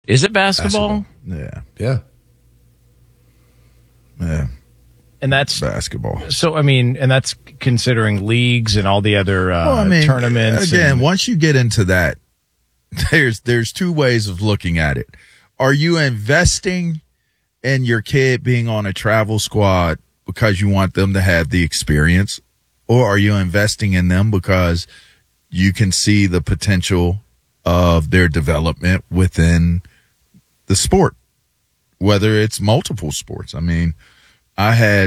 Is it basketball? Yeah. Yeah. Yeah. And that's basketball. So, I mean, and that's considering leagues and all the other tournaments. Again, once you get into that, there's two ways of looking at it. Are you investing in your kid being on a travel squad because you want them to have the experience? Or are you investing in them because you can see the potential of their development within the sport, whether it's multiple sports? I mean, I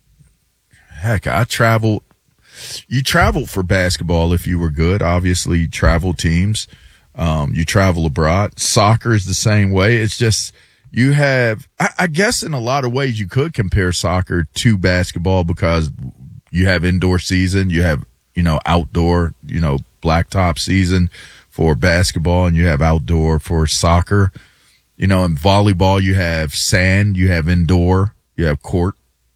traveled. You traveled for basketball if you were good. Obviously, you travel teams. You travel abroad. Soccer is the same way. It's just you have, I guess in a lot of ways you could compare soccer to basketball because you have indoor season, you have, outdoor, blacktop season for basketball, and you have outdoor for soccer. In volleyball, you have sand, you have indoor, you have court.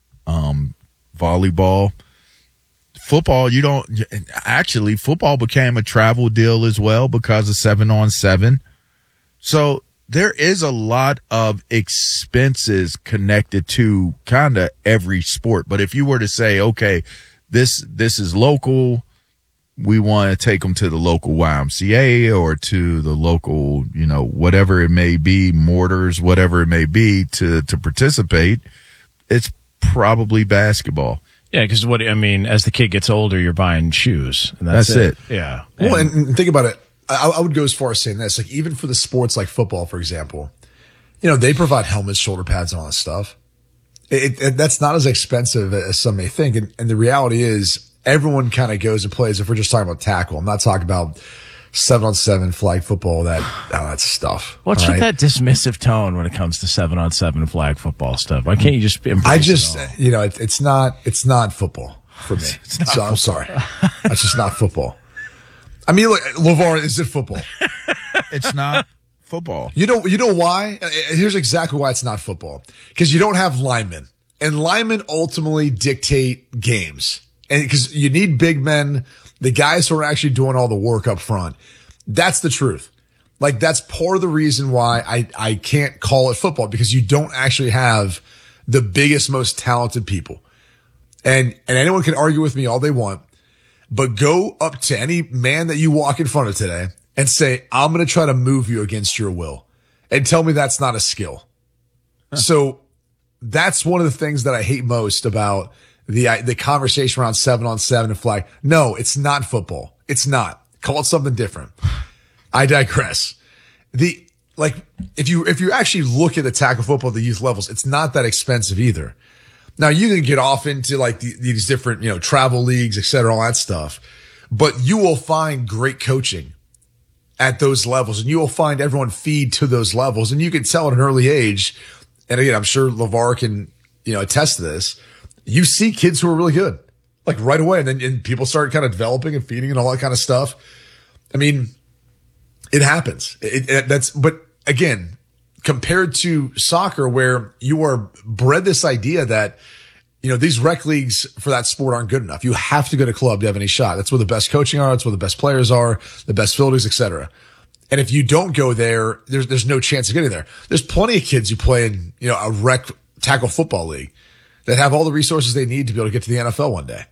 Volleyball. Football, football became a travel deal as well because of 7-on-7. So there is a lot of expenses connected to kind of every sport. But if you were to say, okay, this is local, we want to take them to the local YMCA or to the local, whatever it may be, mortars, whatever it may be to participate, it's probably basketball. Yeah, because as the kid gets older, you're buying shoes. And that's it. Yeah. Well, and think about it. I would go as far as saying this, like even for the sports like football, for example, they provide helmets, shoulder pads, and all that stuff. That's not as expensive as some may think. And the reality is everyone kind of goes and plays. If we're just talking about tackle, I'm not talking about 7-on-7 flag football, that's stuff. What's with that dismissive tone when it comes to 7-on-7 flag football stuff? Why can't you just embrace it all? It's not football for me. I'm sorry. That's just not football. I mean, look, LeVar, is it football? It's not football. You know why? Here's exactly why it's not football. Because you don't have linemen. And linemen ultimately dictate games. And because you need big men, the guys who are actually doing all the work up front. That's the truth. Like, that's part of the reason why I can't call it football, because you don't actually have the biggest, most talented people. And anyone can argue with me all they want, but go up to any man that you walk in front of today and say, I'm going to try to move you against your will, and tell me that's not a skill. Huh. So that's one of the things that I hate most about the conversation around 7-on-7 and flag. No, it's not football. It's not. Call it something different. I digress. If you actually look at the tackle football at the youth levels, it's not that expensive either. Now you can get off into these different, travel leagues, et cetera, all that stuff, but you will find great coaching at those levels, and you will find everyone feed to those levels, and you can tell at an early age. And again, I'm sure LeVar can, attest to this. You see kids who are really good, like right away. And then people start kind of developing and feeding and all that kind of stuff. I mean, it happens. But again, compared to soccer, where you are bred this idea that, these rec leagues for that sport aren't good enough. You have to go to club to have any shot. That's where the best coaching are. That's where the best players are, the best facilities, et cetera. And if you don't go there, there's no chance of getting there. There's plenty of kids who play in, a rec tackle football league that have all the resources they need to be able to get to the NFL one day.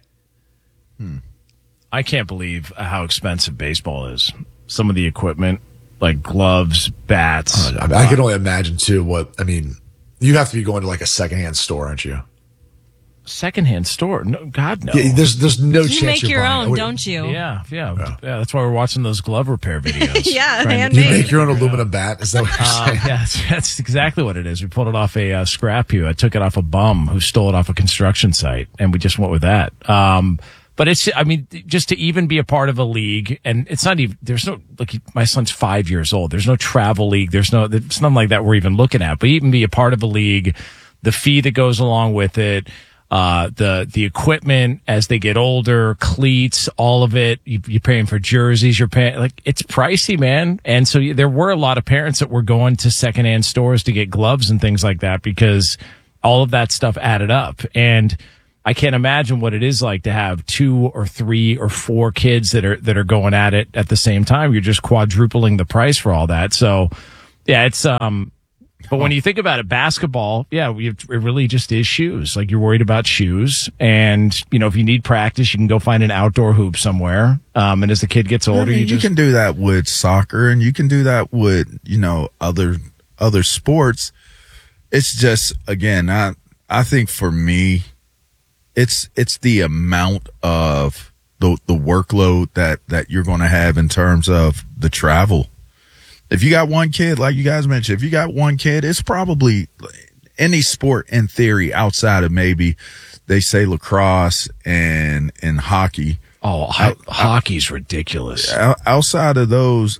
I can't believe how expensive baseball is. Some of the equipment, like gloves, bats. I can only imagine too you have to be going to like a secondhand store, aren't you? Secondhand store? No, God, no. Yeah, there's no chance you make you're your buying own, it. don't you? Yeah. That's why we're watching those glove repair videos. Yeah, You handmade. make your own aluminum bat? Is that what you're saying? Yeah, that's exactly what it is. We pulled it off a scrap heap. I took it off a bum who stole it off a construction site, and we just went with that. But just to even be a part of a league, and it's not even, there's no, my son's 5 years old. There's no travel league. There's nothing like that we're even looking at. But even be a part of a league, the fee that goes along with it, the equipment as they get older, cleats, all of it. You're paying for jerseys. You're paying, it's pricey, man. And so there were a lot of parents that were going to secondhand stores to get gloves and things like that because all of that stuff added up. And I can't imagine what it is like to have 2 or 3 or 4 kids that are going at it at the same time. You're just quadrupling the price for all that. So Yeah, it's but when you think about it, basketball, it really just is shoes. Like, you're worried about shoes, and if you need practice, you can go find an outdoor hoop somewhere. And as the kid gets older, you can do that with soccer, and you can do that with other sports. It's just, again, I think for me, it's the amount of the workload that you're going to have in terms of the travel. If you got one kid, like you guys mentioned, if you got one kid, it's probably any sport in theory outside of maybe they say lacrosse and hockey. Oh, hockey's ridiculous. Outside of those,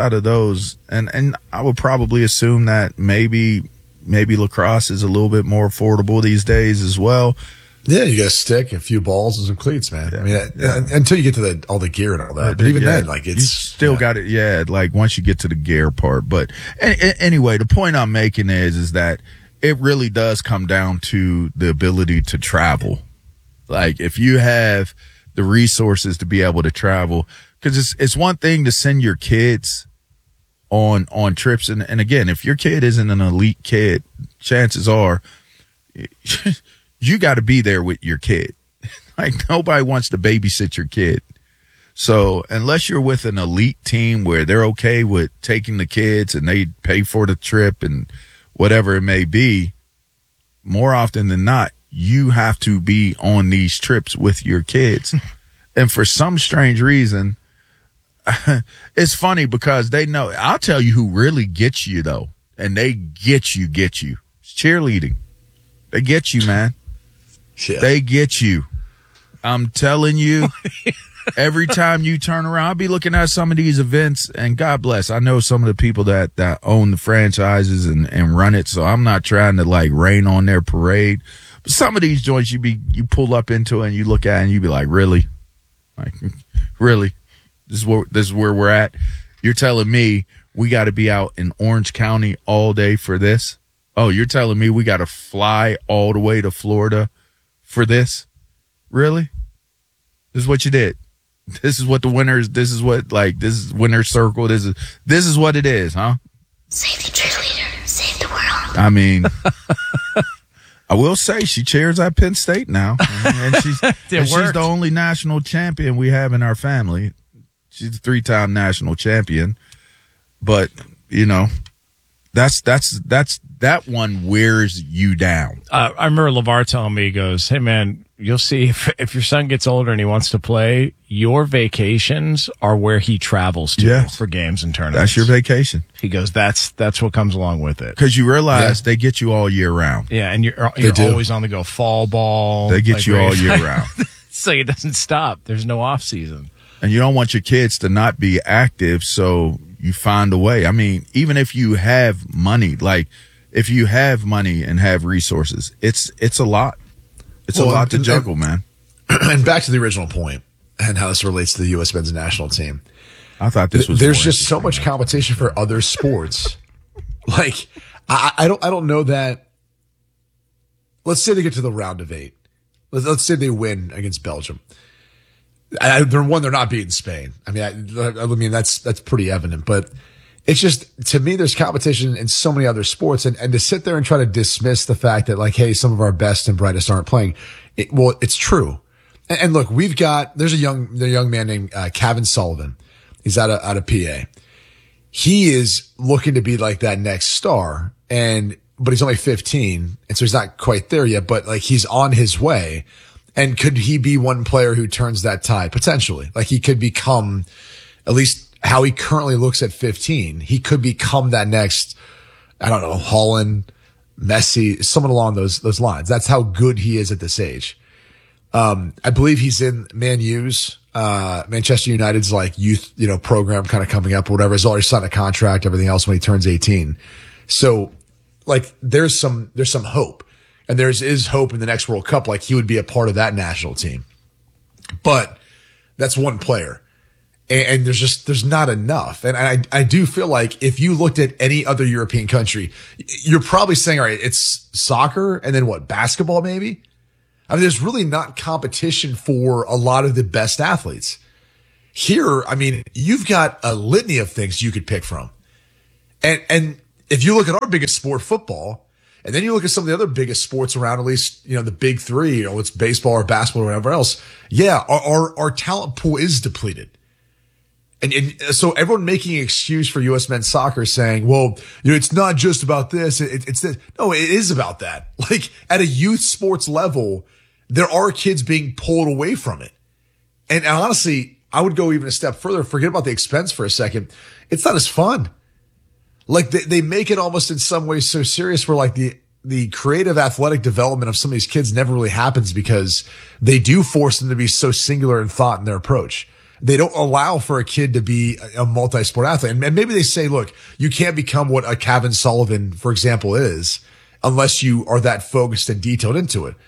and I would probably assume that maybe lacrosse is a little bit more affordable these days as well. Yeah, you got a stick, a few balls, and some cleats, man. I mean, until you get to all the gear and all that. But even then, like, it's you still got it. Yeah, like once you get to the gear part. But anyway, the point I'm making is that it really does come down to the ability to travel. Like, if you have the resources to be able to travel, because it's one thing to send your kids on trips, and again, if your kid isn't an elite kid, chances are you got to be there with your kid. Like, nobody wants to babysit your kid. So unless you're with an elite team where they're okay with taking the kids and they pay for the trip and whatever it may be, more often than not, you have to be on these trips with your kids. And for some strange reason, it's funny because they know. I'll tell you who really gets you, though, and they get you. It's cheerleading. They get you, man. Yeah. They get you. I'm telling you, every time you turn around, I'll be looking at some of these events, and God bless, I know some of the people that own the franchises and run it, so I'm not trying to like rain on their parade. But some of these joints you pull up into and you look at it and you be like, really? Like, really? This is where we're at? You're telling me we got to be out in Orange County all day for this? Oh, you're telling me we got to fly all the way to Florida for this? Really? This is what you did. This is what this is winner's circle. This is what it is, huh? Save the cheerleader. Save the world. I mean, I will say she cheers at Penn State now. And she's the only national champion we have in our family. She's a 3-time national champion. But, that one wears you down. I remember LeVar telling me, he goes, hey, man, you'll see if your son gets older and he wants to play, your vacations are where he travels to for games and tournaments. That's your vacation. He goes, that's what comes along with it. Because you realize they get you all year round. Yeah, and you're always on the go. Fall ball. They get you all year round. So it doesn't stop. There's no off season. And you don't want your kids to not be active, so you find a way. I mean, even if you have money, like if you have money and have resources, it's a lot. It's a lot to juggle, man. And back to the original point and how this relates to the U.S. men's national team. I thought this was. There's just so much competition for other sports. Like, I don't know that. Let's say they get to the round of 8. Let's say they win against Belgium. They're not beating Spain. I mean, that's pretty evident, but it's just, to me, there's competition in so many other sports, and to sit there and try to dismiss the fact that, like, hey, some of our best and brightest aren't playing. It's true. And look, there's a young man named Kevin Sullivan. He's out of PA. He is looking to be like that next star, but he's only 15, and so he's not quite there yet, but like he's on his way. And could he be one player who turns that tide? Potentially. Like, he could become, at least how he currently looks at 15, he could become that next, I don't know, Haaland, Messi, someone along those lines. That's how good he is at this age. I believe he's in Manchester United's like youth, program kind of coming up or whatever. He's already signed a contract, everything else when he turns 18. So like there's some hope. And there is hope in the next World Cup, like he would be a part of that national team. But that's one player. And there's not enough. And I do feel like if you looked at any other European country, you're probably saying, all right, it's soccer and then what, basketball maybe? I mean, there's really not competition for a lot of the best athletes. Here, I mean, you've got a litany of things you could pick from. And if you look at our biggest sport, football, and then you look at some of the other biggest sports around, at least, the big three, it's baseball or basketball or whatever else. Yeah, our talent pool is depleted. And so everyone making an excuse for U.S. men's soccer saying, well, it's not just about this. It's this. No, it is about that. Like at a youth sports level, there are kids being pulled away from it. And honestly, I would go even a step further. Forget about the expense for a second. It's not as fun. Like they make it almost in some ways so serious where like the creative athletic development of some of these kids never really happens because they do force them to be so singular in thought in their approach. They don't allow for a kid to be a multi-sport athlete. And maybe they say, look, you can't become what a Kevin Sullivan, for example, is unless you are that focused and detailed into it.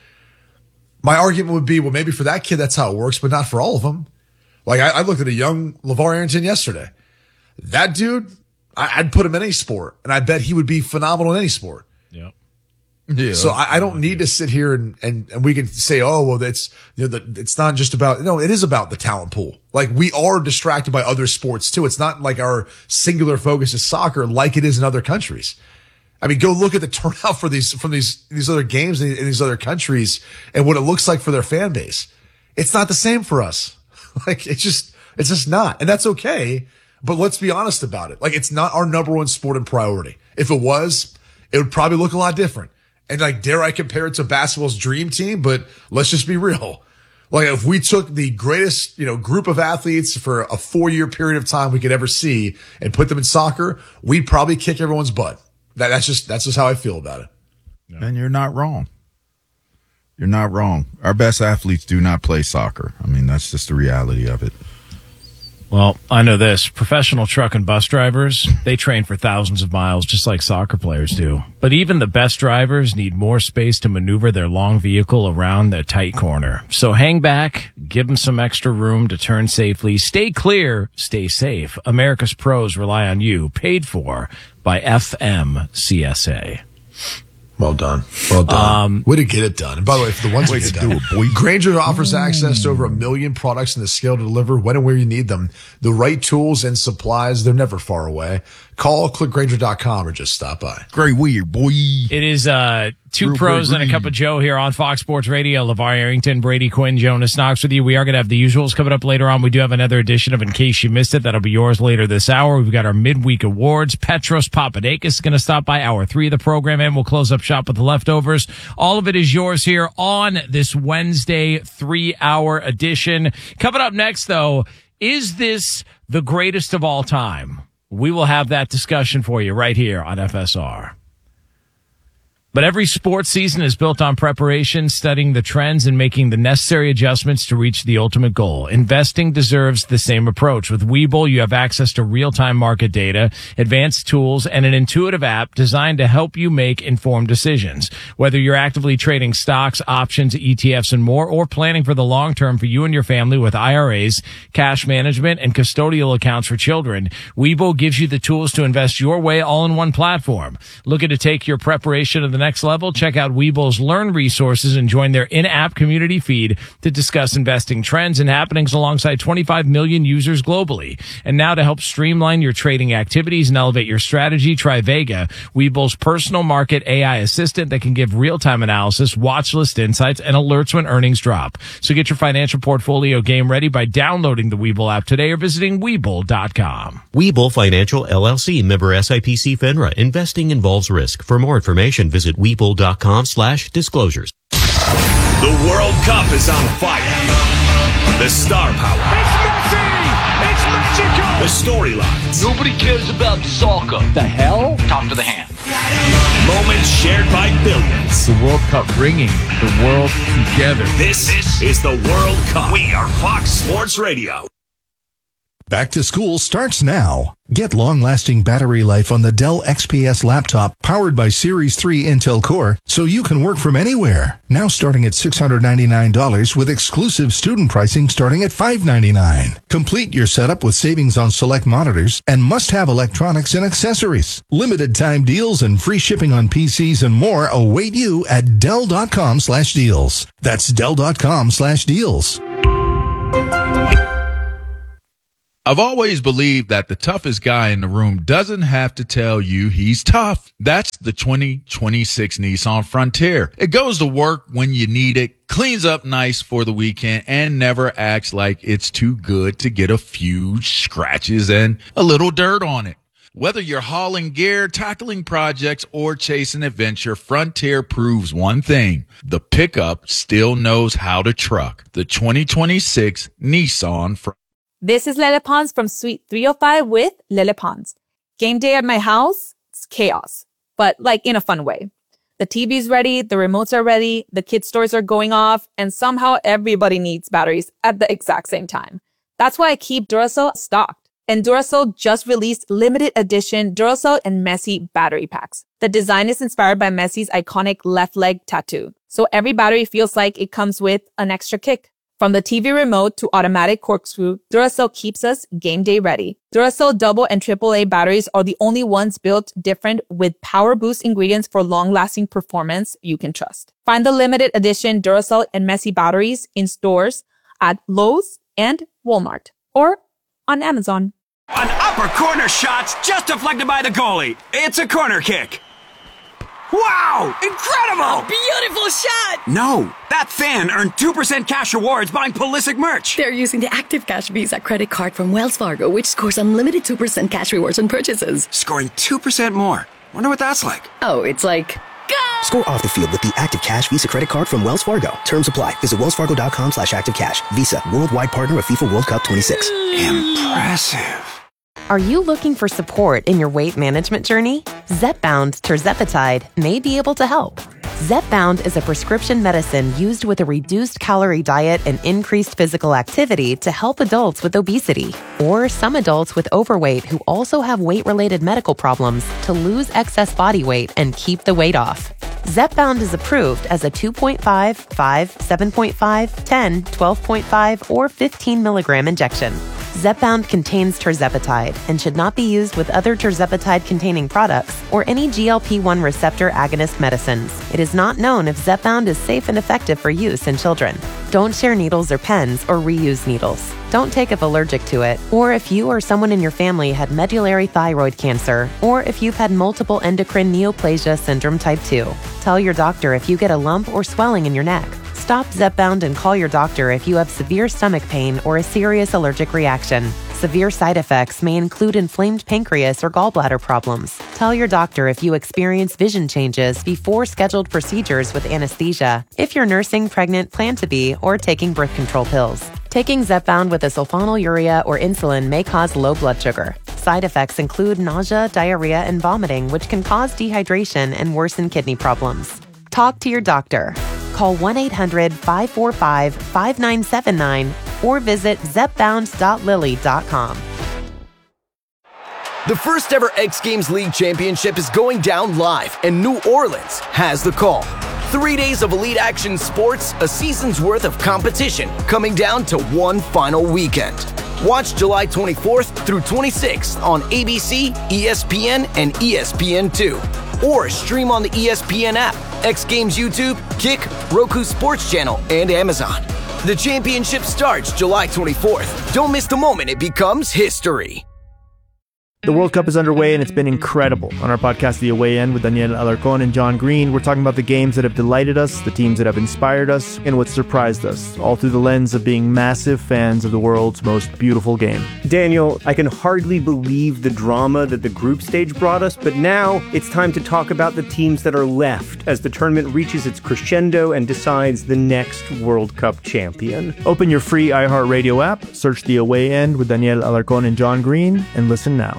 My argument would be, well, maybe for that kid, that's how it works, but not for all of them. Like I looked at a young LeVar Arrington yesterday. That dude, I'd put him in any sport, and I bet he would be phenomenal in any sport. Yeah. Yeah. So I don't need to sit here and we can say, oh, well, that's, it's not just about, no, it is about the talent pool. Like we are distracted by other sports too. It's not like our singular focus is soccer like it is in other countries. I mean, go look at the turnout for from these other games in these other countries and what it looks like for their fan base. It's not the same for us. Like it's just not. And that's okay. But let's be honest about it. Like it's not our number one sport and priority. If it was, it would probably look a lot different. And like, dare I compare it to basketball's dream team? But let's just be real. Like if we took the greatest, group of athletes for a 4-year period of time we could ever see and put them in soccer, we'd probably kick everyone's butt. That's just how I feel about it. And you're not wrong. You're not wrong. Our best athletes do not play soccer. I mean, that's just the reality of it. Well, I know this. Professional truck and bus drivers, they train for thousands of miles just like soccer players do. But even the best drivers need more space to maneuver their long vehicle around the tight corner. So hang back, give them some extra room to turn safely. Stay clear, stay safe. America's pros rely on you. Paid for by FMCSA. Well done. Way to get it done. And by the way, for the ones that get it done, Grainger offers access to over 1 million products and the scale to deliver when and where you need them. The right tools and supplies, they're never far away. Call, click Grainger.com or just stop by. Great weird, boy. It is two pros and a cup of Joe here on Fox Sports Radio. LeVar Arrington, Brady Quinn, Jonas Knox with you. We are going to have the usuals coming up later on. We do have another edition of In Case You Missed It. That'll be yours later this hour. We've got our midweek awards. Petros Papadakis is going to stop by hour 3 of the program, and we'll close up shop with the leftovers. All of it is yours here on this Wednesday 3-hour edition. Coming up next, though, is this the greatest of all time? We will have that discussion for you right here on FSR. But every sports season is built on preparation, studying the trends, and making the necessary adjustments to reach the ultimate goal. Investing deserves the same approach. With Webull, you have access to real-time market data, advanced tools, and an intuitive app designed to help you make informed decisions. Whether you're actively trading stocks, options, ETFs, and more, or planning for the long term for you and your family with IRAs, cash management, and custodial accounts for children, Webull gives you the tools to invest your way all in one platform. Looking to take your preparation to the next level? Check out Webull's Learn resources and join their in-app community feed to discuss investing trends and happenings alongside 25 million users globally. And now to help streamline your trading activities and elevate your strategy, try Vega, Webull's personal market AI assistant that can give real-time analysis, watch list insights, and alerts when earnings drop. So get your financial portfolio game ready by downloading the Webull app today or visiting Webull.com. Webull Financial LLC, member SIPC FINRA. Investing involves risk. For more information, visit Webull.com/disclosures. The World Cup is on fire. The star power. It's Messi! It's magical! The storylines. Nobody cares about soccer. The hell? Talk to the hand. Moments shared by billions. The World Cup bringing the world together. This is the World Cup. We are Fox Sports Radio. Back to school starts now. Get long-lasting battery life on the Dell XPS laptop powered by Series 3 Intel Core so you can work from anywhere. Now starting at $699 with exclusive student pricing starting at $599. Complete your setup with savings on select monitors and must-have electronics and accessories. Limited time deals and free shipping on PCs and more await you at Dell.com/deals. That's Dell.com/deals. I've always believed that the toughest guy in the room doesn't have to tell you he's tough. That's the 2026 Nissan Frontier. It goes to work when you need it, cleans up nice for the weekend, and never acts like it's too good to get a few scratches and a little dirt on it. Whether you're hauling gear, tackling projects, or chasing adventure, Frontier proves one thing. The pickup still knows how to truck. The 2026 Nissan Frontier. This is Lele Pons from Suite 305 with Lele Pons. Game day at my house, it's chaos, but like in a fun way. The TV's ready, the remotes are ready, the kids' toys are going off, and somehow everybody needs batteries at the exact same time. That's why I keep Duracell stocked. And Duracell just released limited edition Duracell and Messi battery packs. The design is inspired by Messi's iconic left leg tattoo. So every battery feels like it comes with an extra kick. From the TV remote to automatic corkscrew, Duracell keeps us game day ready. Duracell double and AAA batteries are the only ones built different with power boost ingredients for long-lasting performance you can trust. Find the limited edition Duracell and Messi batteries in stores at Lowe's and Walmart or on Amazon. An upper corner shot's just deflected by the goalie. It's a corner kick. Wow! Incredible! Beautiful shot! No, that fan earned 2% cash rewards buying Pulisic merch. They're using the Active Cash Visa credit card from Wells Fargo, which scores unlimited 2% cash rewards on purchases. Scoring 2% more. Wonder what that's like. Oh, it's like... Go! Score off the field with the Active Cash Visa credit card from Wells Fargo. Terms apply. Visit wellsfargo.com/activecash. Visa, worldwide partner of FIFA World Cup 26. Impressive. Are you looking for support in your weight management journey? Zepbound Tirzepatide may be able to help. Zepbound is a prescription medicine used with a reduced calorie diet and increased physical activity to help adults with obesity or some adults with overweight who also have weight-related medical problems to lose excess body weight and keep the weight off. Zepbound is approved as a 2.5, 5, 7.5, 10, 12.5, or 15 milligram injection. Zepbound contains tirzepatide and should not be used with other tirzepatide-containing products or any GLP-1 receptor agonist medicines. It is not known if Zepbound is safe and effective for use in children. Don't share needles or pens or reuse needles. Don't take if allergic to it, or if you or someone in your family had medullary thyroid cancer, or if you've had multiple endocrine neoplasia syndrome type 2. Tell your doctor if you get a lump or swelling in your neck. Stop Zepbound and call your doctor if you have severe stomach pain or a serious allergic reaction. Severe side effects may include inflamed pancreas or gallbladder problems. Tell your doctor if you experience vision changes before scheduled procedures with anesthesia, if you're nursing, pregnant, plan to be, or taking birth control pills. Taking Zepbound with a sulfonylurea or insulin may cause low blood sugar. Side effects include nausea, diarrhea, and vomiting, which can cause dehydration and worsen kidney problems. Talk to your doctor. Call 1-800-545-5979 or visit zepbound.lilly.com. The first ever X Games League Championship is going down live, and New Orleans has the call. 3 days of elite action sports, a season's worth of competition, coming down to one final weekend. Watch July 24th through 26th on ABC, ESPN, and ESPN2. Or stream on the ESPN app, X Games YouTube, Kick, Roku Sports Channel, and Amazon. The championship starts July 24th. Don't miss the moment it becomes history. The World Cup is underway, and it's been incredible. On our podcast, The Away End, with Daniel Alarcón and John Green, we're talking about the games that have delighted us, the teams that have inspired us, and what surprised us, all through the lens of being massive fans of the world's most beautiful game. Daniel, I can hardly believe the drama that the group stage brought us, but now it's time to talk about the teams that are left as the tournament reaches its crescendo and decides the next World Cup champion. Open your free iHeartRadio app, search The Away End with Daniel Alarcón and John Green, and listen now.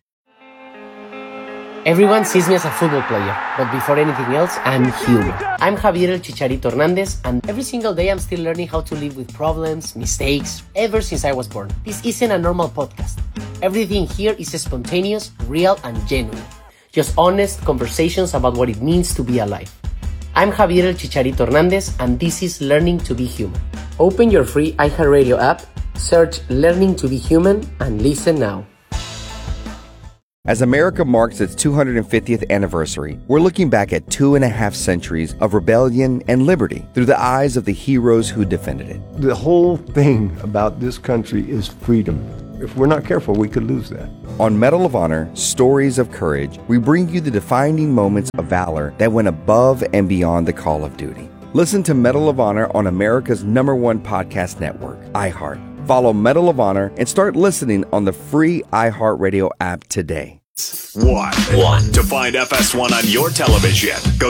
Everyone sees me as a football player, but before anything else, I'm human. I'm Javier El Chicharito Hernández, and every single day I'm still learning how to live with problems, mistakes, ever since I was born. This isn't a normal podcast. Everything here is spontaneous, real, and genuine. Just honest conversations about what it means to be alive. I'm Javier El Chicharito Hernández, and this is Learning to be Human. Open your free iHeartRadio app, search Learning to be Human, and listen now. As America marks its 250th anniversary, we're looking back at 2.5 centuries of rebellion and liberty through the eyes of the heroes who defended it. The whole thing about this country is freedom. If we're not careful, we could lose that. On Medal of Honor, Stories of Courage, we bring you the defining moments of valor that went above and beyond the call of duty. Listen to Medal of Honor on America's #1 podcast network, iHeart. Follow Medal of Honor and start listening on the free iHeartRadio app today. One. To find FS1 on your television, go